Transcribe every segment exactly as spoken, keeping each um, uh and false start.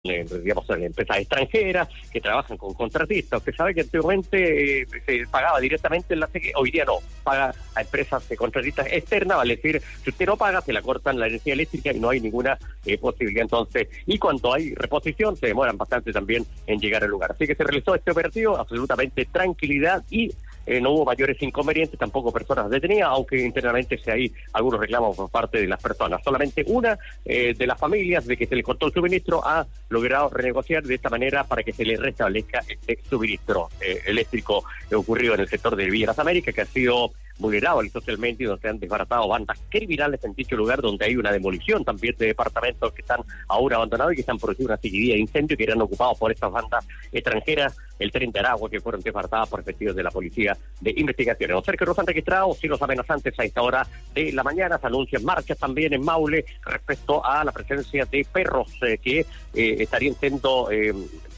Eh, digamos, empresas extranjeras que trabajan con contratistas. Usted sabe que antiguamente eh, se pagaba directamente en la C G, hoy día no, paga a empresas de contratistas externas, vale decir, si usted no paga, se la cortan la energía eléctrica y no hay ninguna eh, posibilidad entonces, y cuando hay reposición, se demoran bastante también en llegar al lugar. Así que se realizó este operativo, absolutamente tranquilidad y Eh, no hubo mayores inconvenientes, tampoco personas detenidas, aunque internamente se hay algunos reclamos por parte de las personas. Solamente una eh, de las familias de que se le cortó el suministro ha logrado renegociar de esta manera para que se le restablezca este suministro eh, eléctrico eh, ocurrido en el sector de Villa Las Américas, que ha sido vulnerado socialmente y donde se han desbaratado bandas criminales en dicho lugar, donde hay una demolición también de departamentos que están ahora abandonados y que están produciendo una seguidilla de incendios que eran ocupados por estas bandas extranjeras, el tren de Aragua, que fueron desbaratadas por efectivos de la Policía de Investigaciones. Los cercos han registrado cielos amenazantes a esta hora de la mañana, se anuncian marchas también en Maule respecto a la presencia de perros eh, que eh, estarían siendo eh,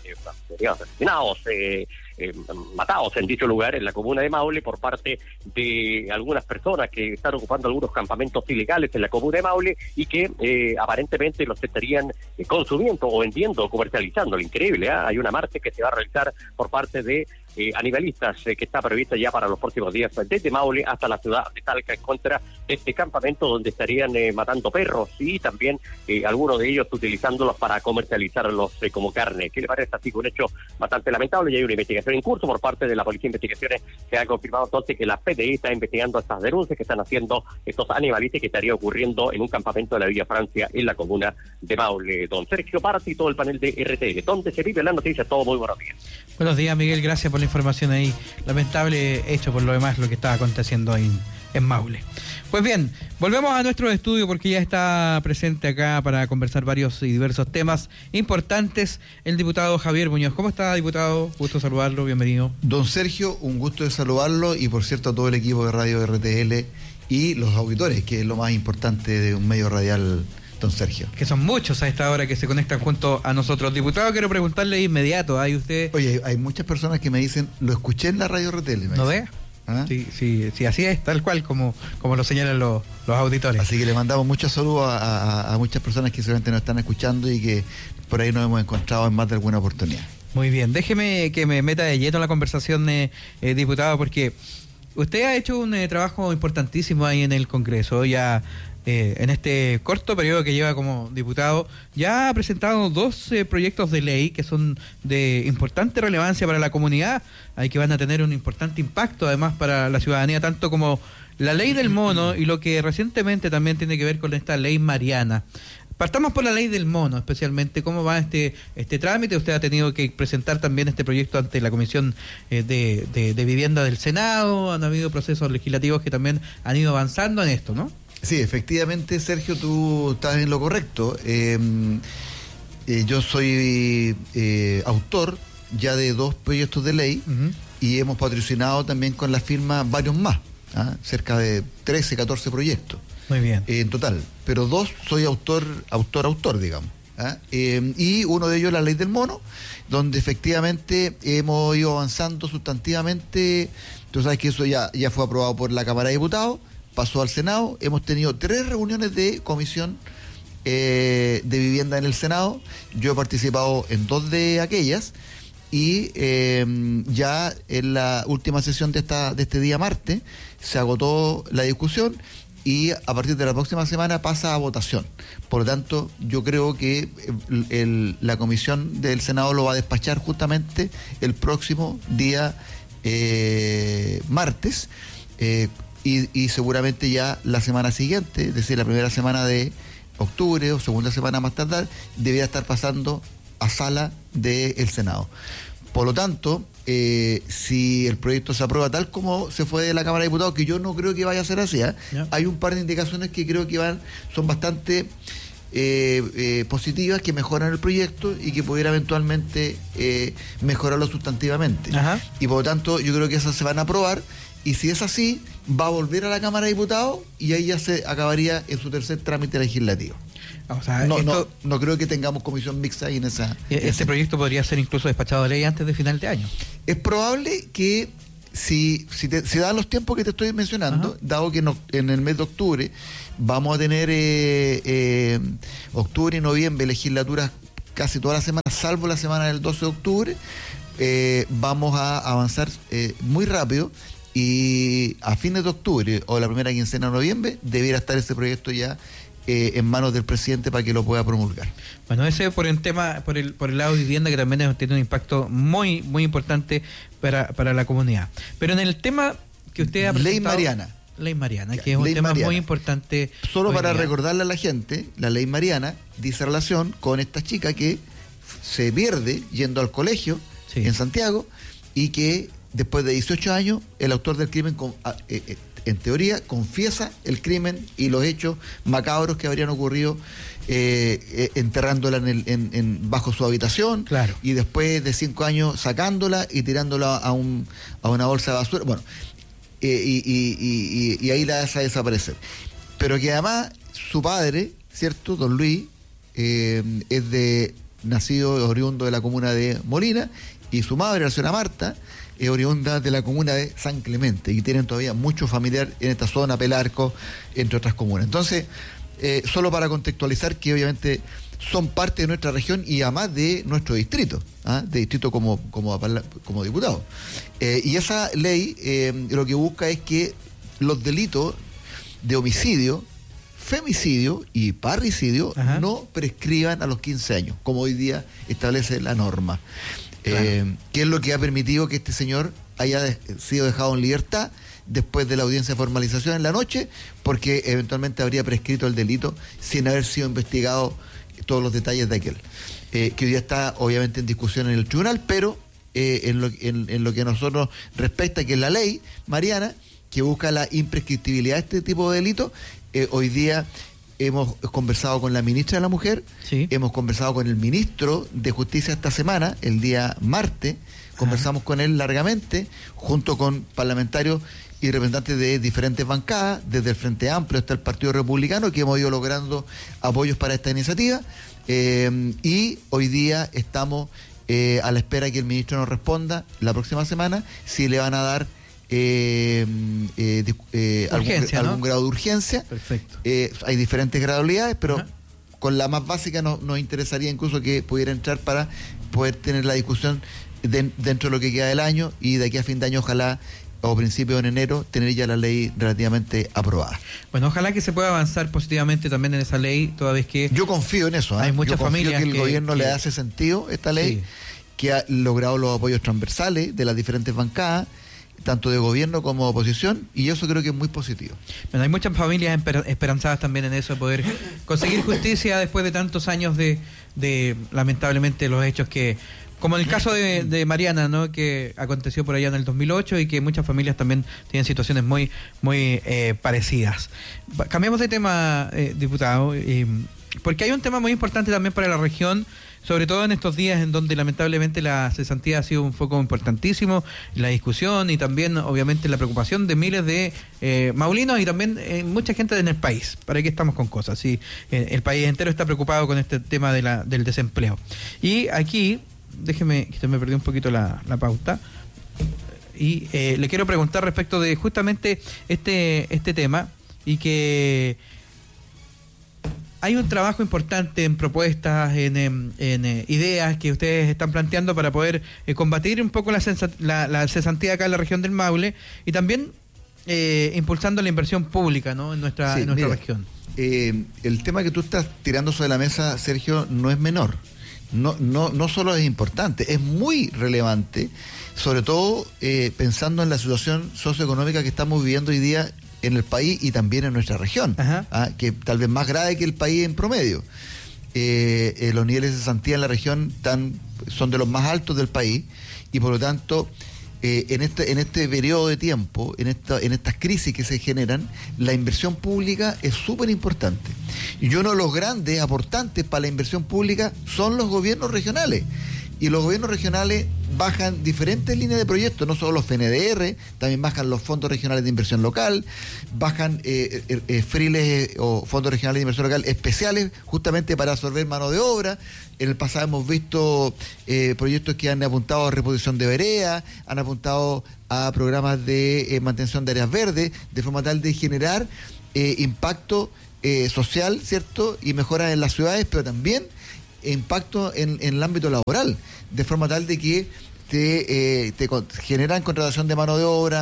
eh, asesinados, eh, Eh, matados en dicho lugar, en la comuna de Maule, por parte de algunas personas que están ocupando algunos campamentos ilegales en la comuna de Maule y que eh, aparentemente los estarían eh, consumiendo o vendiendo o comercializando. Lo increíble, ¿eh? Hay una marcha que se va a realizar por parte de eh, animalistas eh, que está prevista ya para los próximos días desde Maule hasta la ciudad de Talca en contra de este campamento donde estarían eh, matando perros y también eh, algunos de ellos utilizándolos para comercializarlos eh, como carne. ¿Qué le parece? Así que un hecho bastante lamentable y hay una investigación en curso por parte de la Policía de Investigaciones. Se ha confirmado entonces que la P D I está investigando estas denuncias que están haciendo estos animalistas que estaría ocurriendo en un campamento de la Villa Francia en la comuna de Maule. Don Sergio Parti y todo el panel de R T L, donde se vive la noticia. Todo muy buenos días. Buenos días, Miguel, gracias por la información ahí. Lamentable hecho por lo demás lo que está aconteciendo ahí en, en Maule. Pues bien, volvemos a nuestro estudio porque ya está presente acá para conversar varios y diversos temas importantes el diputado Javier Muñoz. ¿Cómo está, diputado? Gusto saludarlo, bienvenido. Don Sergio, un gusto de saludarlo y por cierto a todo el equipo de Radio R T L y los auditores, que es lo más importante de un medio radial, don Sergio. Que son muchos a esta hora que se conectan junto a nosotros. Diputado, quiero preguntarle de inmediato, ¿hay usted...? Oye, hay muchas personas que me dicen, lo escuché en la Radio R T L. ¿No ve? ¿Ah? Sí, sí, sí, así es, tal cual como, como lo señalan los, los auditores. Así que le mandamos muchos saludos a, a, a muchas personas que seguramente nos están escuchando y que por ahí nos hemos encontrado en más de alguna oportunidad. Muy bien, déjeme que me meta de lleno a la conversación, eh, eh, diputado, porque usted ha hecho un eh, trabajo importantísimo ahí en el Congreso, ya... Eh, en este corto periodo que lleva como diputado, ya ha presentado dos eh, proyectos de ley que son de importante relevancia para la comunidad, hay que van a tener un importante impacto además para la ciudadanía, tanto como la ley del mono y lo que recientemente también tiene que ver con esta ley Mariana. Partamos por la ley del mono, especialmente, ¿cómo va este este trámite? Usted ha tenido que presentar también este proyecto ante la Comisión eh, de, de, de Vivienda del Senado, han habido procesos legislativos que también han ido avanzando en esto, ¿no? Sí, efectivamente, Sergio, tú estás en lo correcto. Eh, eh, yo soy eh, autor ya de dos proyectos de ley uh-huh. y hemos patrocinado también con la firma varios más, ¿ah? Cerca de trece, catorce proyectos. Muy bien. Eh, en total, pero dos soy autor, autor, autor, digamos. ¿ah? Eh, y uno de ellos la ley del mono, donde efectivamente hemos ido avanzando sustantivamente. Tú sabes que eso ya, ya fue aprobado por la Cámara de Diputados, pasó al Senado, hemos tenido tres reuniones de comisión eh, de vivienda en el Senado, yo he participado en dos de aquellas y eh, ya en la última sesión de esta de este día martes se agotó la discusión y a partir de la próxima semana pasa a votación. Por lo tanto, yo creo que el, el, la comisión del Senado lo va a despachar justamente el próximo día eh, martes, eh, Y, y seguramente ya la semana siguiente, es decir, la primera semana de octubre o segunda semana más tardar, debería estar pasando a sala del Senado. Por lo tanto, eh, si el proyecto se aprueba tal como se fue de la Cámara de Diputados, que yo no creo que vaya a ser así, ¿eh? Yeah. Hay un par de indicaciones que creo que van son bastante eh, eh, positivas, que mejoran el proyecto y que pudiera eventualmente eh, mejorarlo sustantivamente. Ajá. Y por lo tanto, yo creo que esas se van a aprobar. Y si es así, va a volver a la Cámara de Diputados y ahí ya se acabaría en su tercer trámite legislativo. O sea, no, esto, no, no creo que tengamos comisión mixta ahí en esa... Este ese, proyecto podría ser incluso despachado de ley antes de final de año. Es probable que si, si, te, si dan los tiempos que te estoy mencionando, ajá, dado que no, en el mes de octubre vamos a tener eh, eh, octubre y noviembre legislaturas casi toda la semana, salvo la semana del doce de octubre, eh, vamos a avanzar eh, muy rápido y a fines de octubre o la primera quincena de noviembre debiera estar ese proyecto ya eh, en manos del presidente para que lo pueda promulgar. Bueno, ese por el tema, por el por el lado de vivienda, que también tiene un impacto muy muy importante para, para la comunidad. Pero en el tema que usted ha presentado, Ley Mariana. Ley Mariana, Ya, que es un Ley tema Mariana. muy importante. Solo hoy para día. recordarle a la gente, la Ley Mariana dice relación con esta chica que se pierde yendo al colegio Sí. en Santiago y que después de dieciocho años el autor del crimen, con, a, eh, eh, en teoría, confiesa el crimen y los hechos macabros que habrían ocurrido eh, eh, enterrándola en el, en, en, bajo su habitación. Claro. Y después de cinco años sacándola y tirándola a, un, a una bolsa de basura. Bueno, eh, y, y, y, y, y ahí la hace desaparecer. Pero que además su padre, ¿cierto? Don Luis, eh, es de nacido oriundo de la comuna de Molina, y su madre, la señora Marta, es oriunda de la comuna de San Clemente, y tienen todavía mucho familiar en esta zona, Pelarco, entre otras comunas. Entonces, eh, solo para contextualizar que obviamente son parte de nuestra región y además de nuestro distrito, ¿ah? de distrito como, como, como diputado. Eh, y esa ley eh, lo que busca es que los delitos de homicidio, femicidio y parricidio Ajá. no prescriban a los quince años, como hoy día establece la norma. Claro. Eh, que es lo que ha permitido que este señor haya de, sido dejado en libertad después de la audiencia de formalización en la noche, porque eventualmente habría prescrito el delito sin haber sido investigado todos los detalles de aquel. Eh, que hoy día está obviamente en discusión en el tribunal, pero eh, en, lo, en, en lo que a nosotros respecta, que es la ley Mariana, que busca la imprescriptibilidad de este tipo de delitos, eh, hoy día hemos conversado con la ministra de la Mujer, Sí. hemos conversado con el ministro de Justicia esta semana, el día martes, conversamos con él largamente, junto con parlamentarios y representantes de diferentes bancadas, desde el Frente Amplio hasta el Partido Republicano, que hemos ido logrando apoyos para esta iniciativa, eh, y hoy día estamos eh, a la espera que el ministro nos responda la próxima semana si le van a dar Eh, eh, eh, Urgencia, algún, ¿no? algún grado de urgencia. Perfecto. Eh, hay diferentes gradualidades, pero Ajá. con la más básica no, nos interesaría incluso que pudiera entrar para poder tener la discusión de, dentro de lo que queda del año, y de aquí a fin de año ojalá, o principio de enero, tener ya la ley relativamente aprobada. Bueno, ojalá que se pueda avanzar positivamente también en esa ley, toda vez que Yo confío en eso. ¿eh? hay muchas Yo confío familias que el que- gobierno que- le hace sentido esta ley, Sí. que ha logrado los apoyos transversales de las diferentes bancadas, tanto de gobierno como de oposición, y eso creo que es muy positivo. Bueno, hay muchas familias esper- esperanzadas también en eso, de poder conseguir justicia después de tantos años de, de lamentablemente, los hechos que, como en el caso de, de Mariana, ¿no? Que aconteció por allá en el dos mil ocho, y que muchas familias también tienen situaciones muy muy eh, parecidas. Va- Cambiamos de tema, eh, diputado, eh, porque hay un tema muy importante también para la región, sobre todo en estos días en donde lamentablemente la cesantía ha sido un foco importantísimo, la discusión y también obviamente la preocupación de miles de eh, maulinos y también eh, mucha gente en el país. ¿Para qué estamos con cosas? Sí, eh, el país entero está preocupado con este tema de la, del desempleo. Y aquí, déjeme, que se me perdió un poquito la, la pauta, y eh, le quiero preguntar respecto de justamente este, este tema, y que hay un trabajo importante en propuestas, en, en, en eh, ideas que ustedes están planteando para poder eh, combatir un poco la, sensa- la, la cesantía acá en la región del Maule, y también eh, impulsando la inversión pública, ¿no? en nuestra, Sí, en nuestra mira, región. Eh, el tema que tú estás tirando sobre la mesa, Sergio, no es menor. No, no, no solo es importante, es muy relevante, sobre todo eh, pensando en la situación socioeconómica que estamos viviendo hoy día en el país y también en nuestra región, ¿ah? que tal vez más grave que el país en promedio. Eh, eh, los niveles de cesantía en la región tan, son de los más altos del país, y por lo tanto eh, en este en este periodo de tiempo, en esta en estas crisis que se generan, la inversión pública es súper importante. Y uno de los grandes aportantes para la inversión pública son los gobiernos regionales. Y los gobiernos regionales bajan diferentes líneas de proyectos, no solo los F N D R, también bajan los fondos regionales de inversión local, bajan eh, eh, eh, friles eh, o fondos regionales de inversión local especiales justamente para absorber mano de obra. En el pasado hemos visto eh, proyectos que han apuntado a reposición de vereda, han apuntado a programas de eh, mantención de áreas verdes, de forma tal de generar eh, impacto eh, social, ¿cierto? Y mejoras en las ciudades, pero también impacto en, en el ámbito laboral, de forma tal de que te, eh, te con- generan contratación de mano de obra,